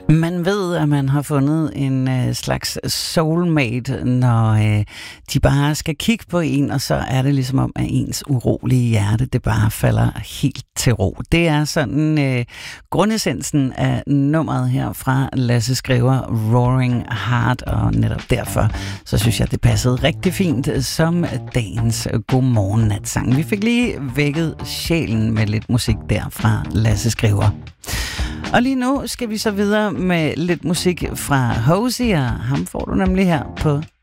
Man ved, at man har fundet en slags soulmate, når de bare skal kigge på en, og så er det ligesom om, at ens urolige hjerte, det bare falder helt til ro. Det er sådan grundessensen af nummeret her fra Lasse Skriver, Roaring Heart, og netop derfor, så synes jeg, det passede rigtig fint som dagens godmorgen-natsang. Vi fik lige vækket sjælen med lidt musik der fra Lasse Skriver. Og lige nu skal vi så videre med lidt musik fra Hosier. Ham får du nemlig her på